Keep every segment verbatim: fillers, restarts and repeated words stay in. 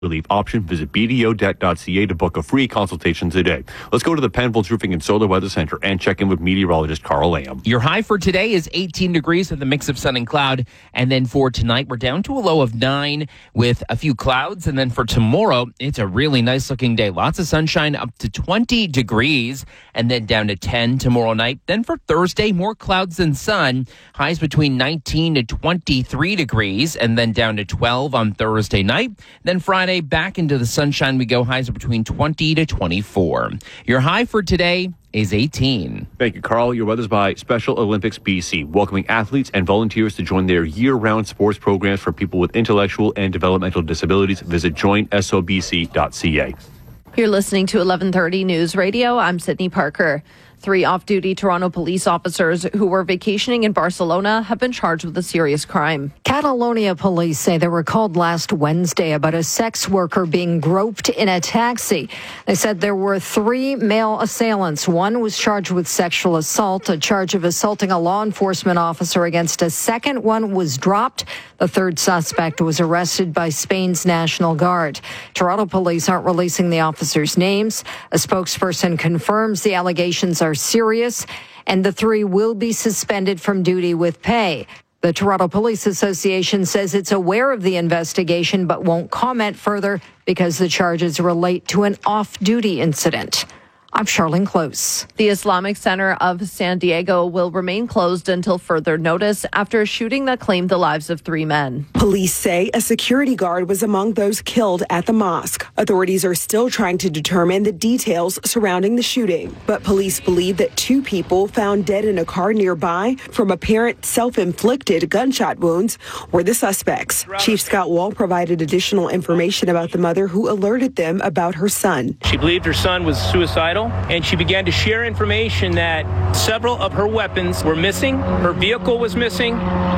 relief option. Visit b d o debt dot c a to book a free consultation today. Let's go to the Penfolds Roofing and Solar Weather Center and check in with meteorologist Carl Lamb. Your high for today is eighteen degrees with a mix of sun and cloud. And then for tonight, we're down to a low of nine with a few clouds. And then for tomorrow, it's a really nice looking day. Lots of sunshine, up to twenty degrees, and then down to ten tomorrow night. Then for Thursday, more clouds than sun. Highs between nineteen to twenty-three degrees, and then down to twelve on Thursday night. Then Friday, back into the sunshine we go. Highs are between twenty to twenty-four. Your high for today is eighteen. Thank you, Carl. Your weather's by Special Olympics B C, welcoming athletes and volunteers to join their year-round sports programs for people with intellectual and developmental disabilities. Visit join s o b c dot c a. You're listening to eleven thirty News Radio. I'm Sydney Parker. Three off-duty Toronto police officers who were vacationing in Barcelona have been charged with a serious crime. Catalonia police say they were called last Wednesday about a sex worker being groped in a taxi. They said there were three male assailants. One was charged with sexual assault. A charge of assaulting a law enforcement officer against a second one was dropped. The third suspect was arrested by Spain's National Guard. Toronto police aren't releasing the officers' names. A spokesperson confirms the allegations are serious, and the three will be suspended from duty with pay. The Toronto Police Association says it's aware of the investigation but won't comment further because the charges relate to an off-duty incident. I'm Charlene Close. The Islamic Center of San Diego will remain closed until further notice after a shooting that claimed the lives of three men. Police say a security guard was among those killed at the mosque. Authorities are still trying to determine the details surrounding the shooting, but police believe that two people found dead in a car nearby from apparent self-inflicted gunshot wounds were the suspects. Chief Scott Wall provided additional information about the mother who alerted them about her son. She believed her son was suicidal, and she began to share information that several of her weapons were missing, her vehicle was missing,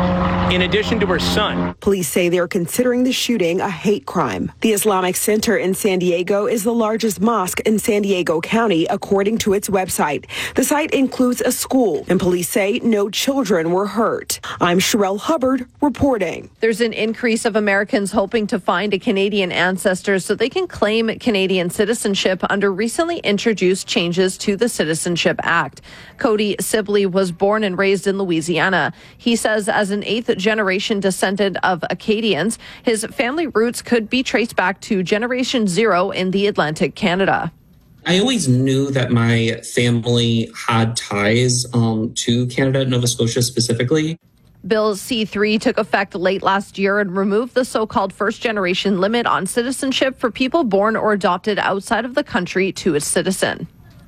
in addition to her son. Police say they're considering the shooting a hate crime. The Islamic Center in San Diego is the largest mosque in San Diego County, according to its website. The site includes a school, and police say no children were hurt. I'm Sherelle Hubbard reporting. There's an increase of Americans hoping to find a Canadian ancestor so they can claim Canadian citizenship under recently introduced changes to the Citizenship Act. Cody Sibley was born and raised in Louisiana. He says as an eighth generation descendant of Acadians, his family roots could be traced back to Generation Zero in the Atlantic Canada. I always knew that my family had ties um, to Canada, Nova Scotia specifically. Bill C three took effect late last year and removed the so-called first-generation limit on citizenship for people born or adopted outside of the country to its citizen.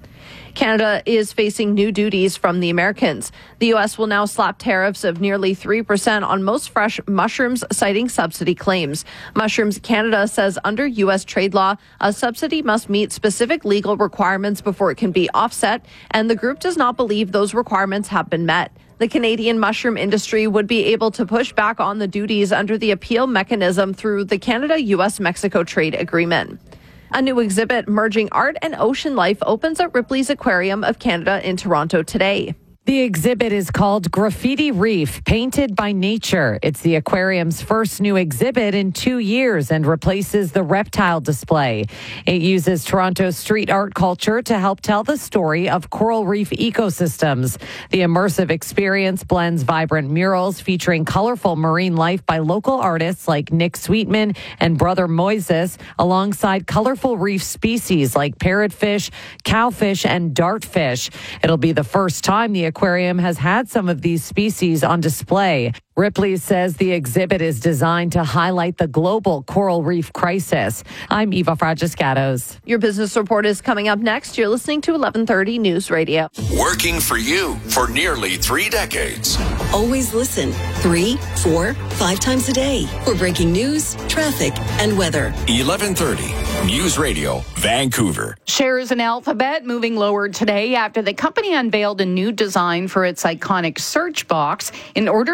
Canada is facing new duties from the Americans. The U S will now slap tariffs of nearly three percent on most fresh mushrooms, citing subsidy claims. Mushrooms Canada says under U S trade law, a subsidy must meet specific legal requirements before it can be offset, and the group does not believe those requirements have been met. The Canadian mushroom industry would be able to push back on the duties under the appeal mechanism through the Canada-U S Mexico trade agreement. A new exhibit merging art and ocean life opens at Ripley's Aquarium of Canada in Toronto today. The exhibit is called Graffiti Reef, Painted by Nature. It's the aquarium's first new exhibit in two years and replaces the reptile display. It uses Toronto's street art culture to help tell the story of coral reef ecosystems. The immersive experience blends vibrant murals featuring colorful marine life by local artists like Nick Sweetman and Brother Moises, alongside colorful reef species like parrotfish, cowfish, and dartfish. It'll be the first time the aquarium has had some of these species on display. Ripley says the exhibit is designed to highlight the global coral reef crisis. I'm Eva Fragiscatos. Your business report is coming up next. You're listening to eleven thirty News Radio. Working for you for nearly three decades. Always listen three, four, five times a day for breaking news, traffic, and weather. eleven thirty News Radio, Vancouver. Shares in Alphabet moving lower today after the company unveiled a new design for its iconic search box in order to suit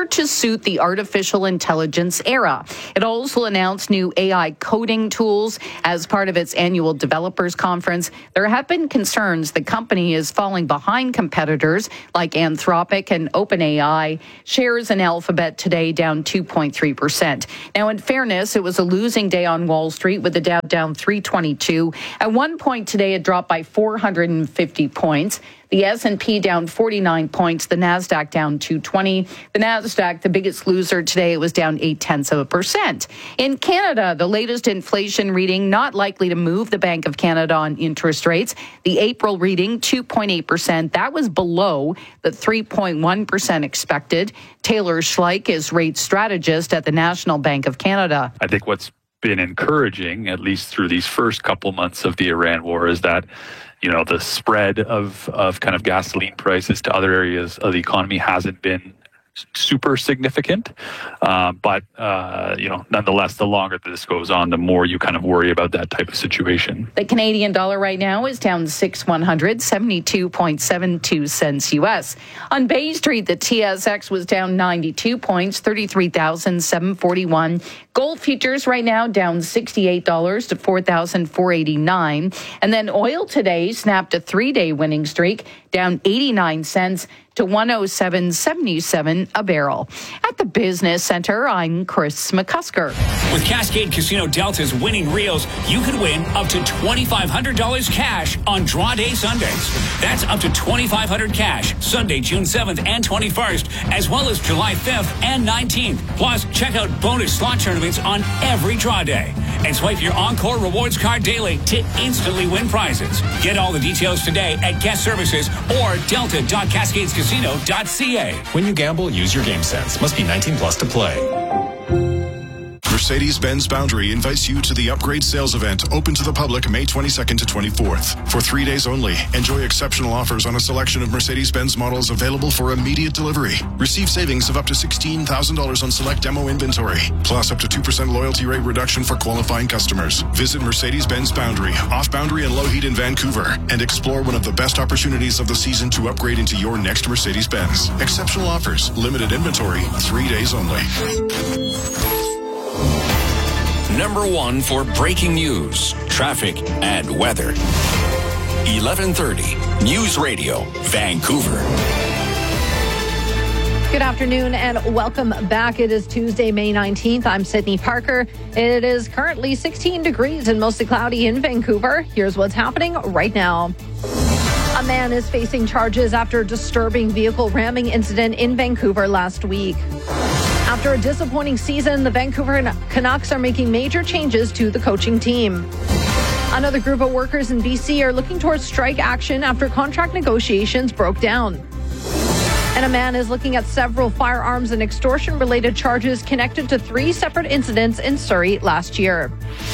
suit the artificial intelligence era. It also announced new A I coding tools as part of its annual developers conference. There have been concerns the company is falling behind competitors like Anthropic and OpenAI. Shares in Alphabet today down two point three percent. Now, in fairness, it was a losing day on Wall Street with the Dow down three twenty-two. At one point today, it dropped by four hundred fifty points. The S and P down forty-nine points. The Nasdaq down two twenty. The Nasdaq, the biggest loser today, it was down eight tenths of a percent. In Canada, the latest inflation reading not likely to move the Bank of Canada on interest rates. The April reading, two point eight percent. That was below the three point one percent expected. Taylor Schleich is rate strategist at the National Bank of Canada. I think what's been encouraging, at least through these first couple months of the Iran war, is that you know, the spread of, of kind of gasoline prices to other areas of the economy hasn't been super significant. Uh, but, uh, you know, nonetheless, the longer that this goes on, the more you kind of worry about that type of situation. The Canadian dollar right now is down six one hundred, seventy-two point seven two cents U S. On Bay Street, the T S X was down ninety-two points, thirty-three thousand seven hundred forty-one. Gold futures right now down sixty-eight dollars to four thousand four hundred eighty-nine. And then oil today snapped a three-day winning streak, down eighty-nine cents to one oh seven seventy-seven a barrel. At the Business Center, I'm Chris McCusker. With Cascade Casino Delta's winning reels, you could win up to twenty-five hundred dollars cash on draw day Sundays. That's up to twenty-five hundred dollars cash Sunday, June seventh and twenty-first, as well as July fifth and nineteenth. Plus, check out bonus slot tournaments on every draw day. And swipe your Encore Rewards card daily to instantly win prizes. Get all the details today at Guest Services or delta dot cascades casino dot c a. When you gamble, use your game sense. Must be nineteen plus to play. Mercedes-Benz Boundary invites you to the upgrade sales event open to the public May twenty-second to twenty-fourth. For three days only, enjoy exceptional offers on a selection of Mercedes-Benz models available for immediate delivery. Receive savings of up to sixteen thousand dollars on select demo inventory, plus up to two percent loyalty rate reduction for qualifying customers. Visit Mercedes-Benz Boundary, off-boundary and Lougheed in Vancouver, and explore one of the best opportunities of the season to upgrade into your next Mercedes-Benz. Exceptional offers, limited inventory, three days only. Number one for breaking news, traffic, and weather. eleven thirty News Radio, Vancouver. Good afternoon and welcome back. It is Tuesday, May nineteenth. I'm Sydney Parker. It is currently sixteen degrees and mostly cloudy in Vancouver. Here's what's happening right now. A man is facing charges after a disturbing vehicle ramming incident in Vancouver last week. After a disappointing season, the Vancouver Canucks are making major changes to the coaching team. Another group of workers in B C are looking towards strike action after contract negotiations broke down. And a man is looking at several firearms and extortion-related charges connected to three separate incidents in Surrey last year.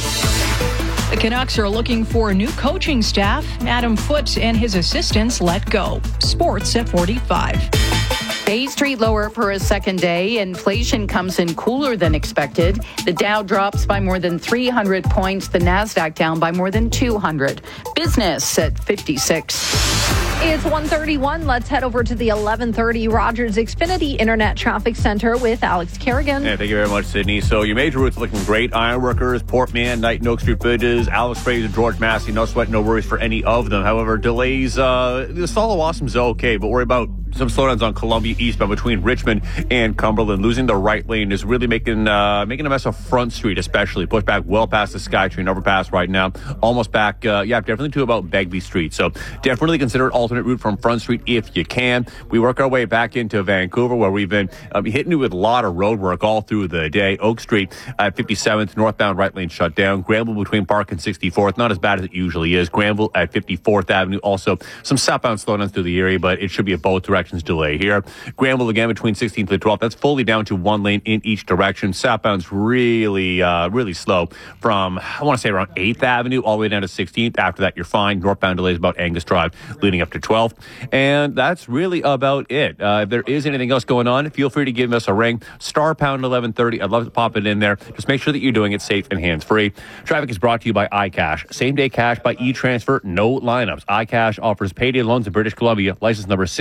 The Canucks are looking for a new coaching staff. Adam Foote and his assistants let go. Sports at forty-five. Bay Street lower for a second day. Inflation comes in cooler than expected. The Dow drops by more than three hundred points. The Nasdaq down by more than two hundred. Business at fifty-six. It's one thirty-one. Let's head over to the eleven thirty Rogers Xfinity Internet Traffic Center with Alex Kerrigan. Yeah, thank you very much, Sydney. So your major routes are looking great. Ironworkers, Portman, Knight and Oak Street Bridges, Alex Fraser, George Massey. No sweat, no worries for any of them. However, delays, uh, the Stall of Awesome's okay, but worry about some slowdowns on Columbia eastbound between Richmond and Cumberland. Losing the right lane is really making uh, making a mess of Front Street, especially. Push back well past the SkyTrain overpass right now. Almost back, uh, yeah, definitely to about Begbie Street. So definitely consider an alternate route from Front Street if you can. We work our way back into Vancouver, where we've been um, hitting you with a lot of road work all through the day. Oak Street at fifty-seventh, northbound right lane shut down. Granville between Park and sixty-fourth, not as bad as it usually is. Granville at fifty-fourth Avenue, also some southbound slowdowns through the area, but it should be a both directions delay here. Granville again between sixteenth and twelfth. That's fully down to one lane in each direction. Southbound's really, uh, really slow from, I want to say, around eighth Avenue all the way down to sixteenth. After that, you're fine. Northbound delays about Angus Drive leading up to twelfth. And that's really about it. Uh, if there is anything else going on, feel free to give us a ring. Star pound eleven thirty. I'd love to pop it in there. Just make sure that you're doing it safe and hands-free. Traffic is brought to you by iCash. Same-day cash by e-transfer, no lineups. iCash offers payday loans in British Columbia. License number six seven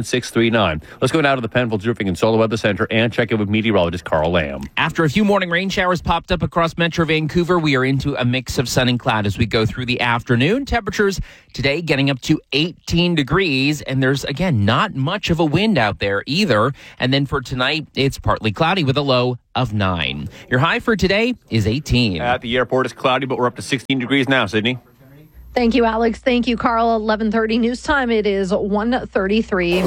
six three nine. Let's go now to the Penfolds Roofing and Solar Weather Center and check in with meteorologist Carl Lamb. After a few morning rain showers popped up across Metro Vancouver, we are into a mix of sun and cloud as we go through the afternoon. Temperatures today getting up to eighteen degrees, and there's, again, not much of a wind out there either. And then for tonight, it's partly cloudy with a low of nine. Your high for today is eighteen. At the airport, it's cloudy, but we're up to sixteen degrees now, Sydney. Thank you, Alex. Thank you, Carl. eleven thirty news time. It is one thirty-three.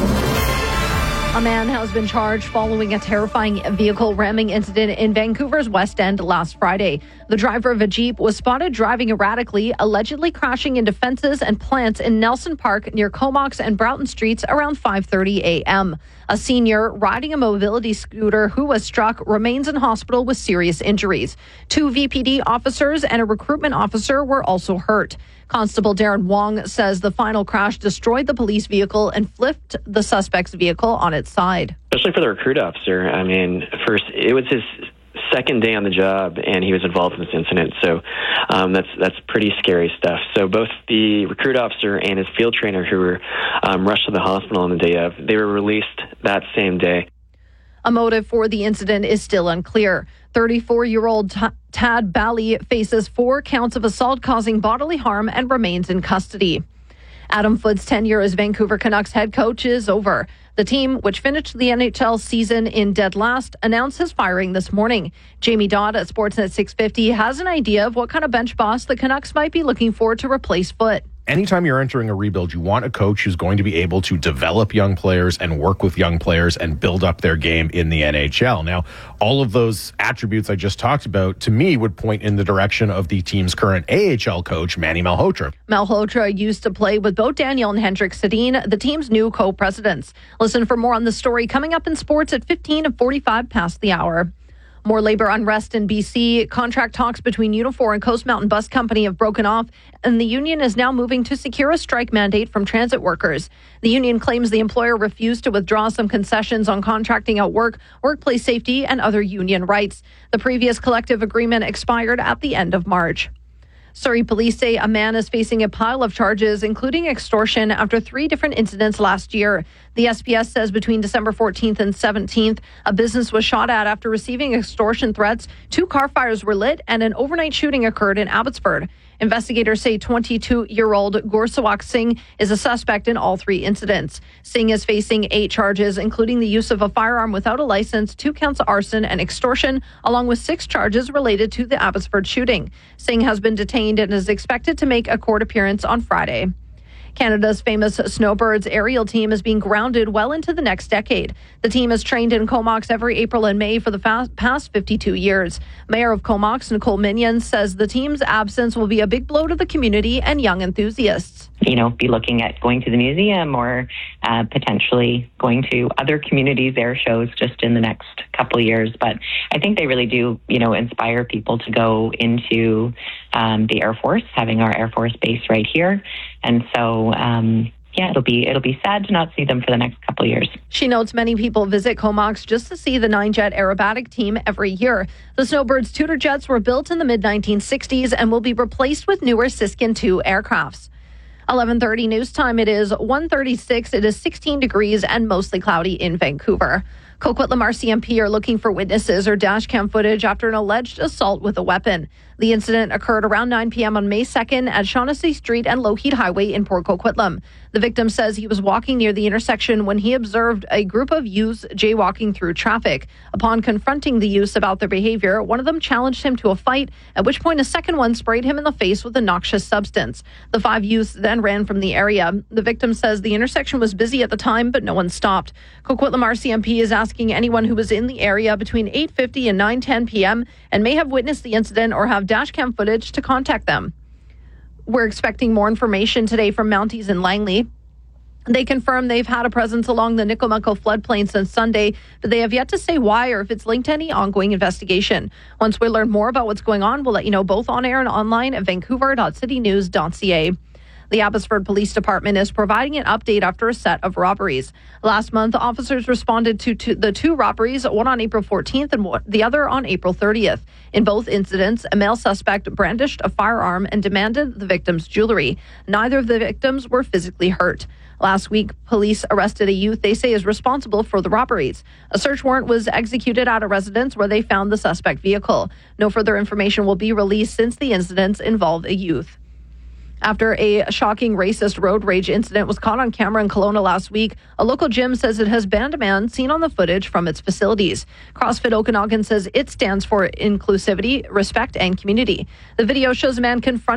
A man has been charged following a terrifying vehicle ramming incident in Vancouver's West End last Friday. The driver of a Jeep was spotted driving erratically, allegedly crashing into fences and plants in Nelson Park near Comox and Broughton Streets around five thirty a.m. A senior riding a mobility scooter who was struck remains in hospital with serious injuries. Two V P D officers and a recruitment officer were also hurt. Constable Darren Wong says the final crash destroyed the police vehicle and flipped the suspect's vehicle on its side. Especially for the recruit officer. I mean, first, it was his second day on the job, and he was involved in this incident. So um, that's that's pretty scary stuff. So both the recruit officer and his field trainer, who were um, rushed to the hospital on the day of, they were released that same day. A motive for the incident is still unclear. thirty-four-year-old T- Tad Bally faces four counts of assault causing bodily harm and remains in custody. Adam Foote's tenure as Vancouver Canucks head coach is over. The team, which finished the N H L season in dead last, announced his firing this morning. Jamie Dodd at Sportsnet six fifty has an idea of what kind of bench boss the Canucks might be looking for to replace Foote. Anytime you're entering a rebuild, you want a coach who's going to be able to develop young players and work with young players and build up their game in the N H L. Now, all of those attributes I just talked about, to me, would point in the direction of the team's current A H L coach, Manny Malhotra. Malhotra used to play with both Daniel and Hendrik Sedin, the team's new co-presidents. Listen for more on the story coming up in sports at fifteen and forty-five past the hour. More labor unrest in B C. Contract talks between Unifor and Coast Mountain Bus Company have broken off, and the union is now moving to secure a strike mandate from transit workers. The union claims the employer refused to withdraw some concessions on contracting out work, workplace safety, and other union rights. The previous collective agreement expired at the end of March. Surrey police say a man is facing a pile of charges, including extortion, after three different incidents last year. The S P S says between December fourteenth and seventeenth, a business was shot at after receiving extortion threats, two car fires were lit, and an overnight shooting occurred in Abbotsford. Investigators say twenty-two-year-old Gursawak Singh is a suspect in all three incidents. Singh is facing eight charges, including the use of a firearm without a license, two counts of arson and extortion, along with six charges related to the Abbotsford shooting. Singh has been detained and is expected to make a court appearance on Friday. Canada's famous Snowbirds aerial team is being grounded well into the next decade. The team has trained in Comox every April and May for the fa- past fifty-two years. Mayor of Comox, Nicole Minion, says the team's absence will be a big blow to the community and young enthusiasts. You know, be looking at going to the museum or uh, potentially going to other communities' air shows just in the next couple of years. But I think they really do, you know, inspire people to go into um, the Air Force, having our Air Force base right here. And so, um, yeah, it'll be it'll be sad to not see them for the next couple of years. She notes many people visit Comox just to see the nine-jet aerobatic team every year. The Snowbirds Tudor jets were built in the mid nineteen sixties and will be replaced with newer Siskin two aircrafts. eleven thirty news time. It is one thirty-six. It is sixteen degrees and mostly cloudy in Vancouver. Coquitlam R C M P are looking for witnesses or dash cam footage after an alleged assault with a weapon. The incident occurred around nine p.m. on May second at Shaughnessy Street and Lougheed Highway in Port Coquitlam. The victim says he was walking near the intersection when he observed a group of youths jaywalking through traffic. Upon confronting the youths about their behavior, one of them challenged him to a fight, at which point a second one sprayed him in the face with a noxious substance. The five youths then ran from the area. The victim says the intersection was busy at the time, but no one stopped. Coquitlam R C M P is asking anyone who was in the area between eight fifty and nine ten p.m. and may have witnessed the incident or have dash cam footage to contact them. We're expecting more information today from Mounties in Langley. They confirm they've had a presence along the Nikomelko floodplain since Sunday, but they have yet to say why or if it's linked to any ongoing investigation. Once we learn more about what's going on, we'll let you know both on air and online at vancouver dot city news dot c a. The Abbotsford Police Department is providing an update after a set of robberies. Last month, officers responded to, to the two robberies, one on April fourteenth and the other on April thirtieth. In both incidents, a male suspect brandished a firearm and demanded the victim's jewelry. Neither of the victims were physically hurt. Last week, police arrested a youth they say is responsible for the robberies. A search warrant was executed at a residence where they found the suspect vehicle. No further information will be released since the incidents involved a youth. After a shocking racist road rage incident was caught on camera in Kelowna last week, a local gym says it has banned a man seen on the footage from its facilities. CrossFit Okanagan says it stands for inclusivity, respect, and community. The video shows a man confronting